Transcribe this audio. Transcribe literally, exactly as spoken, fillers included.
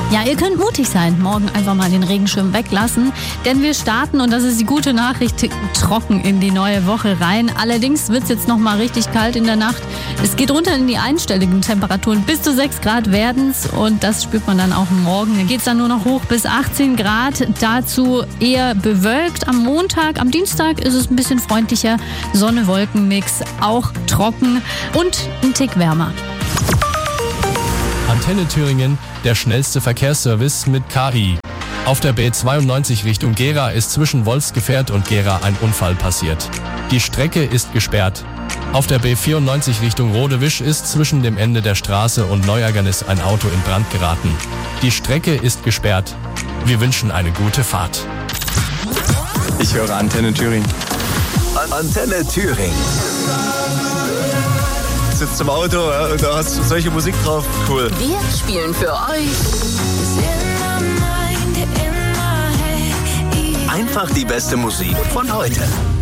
Ja, ihr könnt mutig sein. Morgen einfach mal den Regenschirm weglassen. Denn wir starten, und das ist die gute Nachricht, trocken in die neue Woche rein. Allerdings wird es jetzt noch mal richtig kalt in der Nacht. Es geht runter in die einstelligen Temperaturen. Bis zu sechs Grad werden es. Und das spürt man dann auch morgen. Dann geht es dann nur noch hoch bis achtzehn Grad. Dazu eher bewölkt am Montag. Am Dienstag ist es ein bisschen freundlicher. Sonne-Wolken-Mix, auch trocken und ein Tick wärmer. Antenne Thüringen, der schnellste Verkehrsservice mit K I. Auf der B zweiundneunzig Richtung Gera ist zwischen Wolfsgefährt und Gera ein Unfall passiert. Die Strecke ist gesperrt. Auf der B vierundneunzig Richtung Rodewisch ist zwischen dem Ende der Straße und Neuergernis ein Auto in Brand geraten. Die Strecke ist gesperrt. Wir wünschen eine gute Fahrt. Ich höre Antenne Thüringen. Antenne Thüringen. Sitzt im Auto, ja, und da hast du solche Musik drauf. Cool. Wir spielen für euch Einfach die beste Musik von heute.